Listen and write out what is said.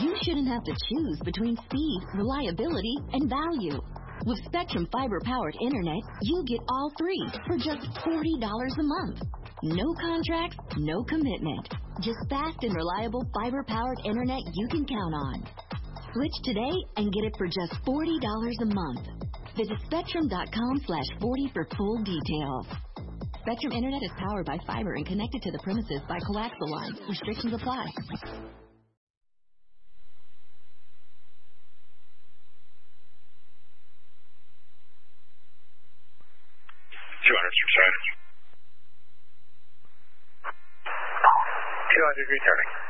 you shouldn't have to choose between speed, reliability, and value. With Spectrum fiber-powered internet, you get all three for just $40 a month. No contracts, no commitment. Just fast and reliable fiber-powered internet you can count on. Switch today and get it for just $40 a month. Visit Spectrum.com/40 for full details. Spectrum Internet is powered by fiber and connected to the premises by coaxial lines. Restrictions apply. 200 returning.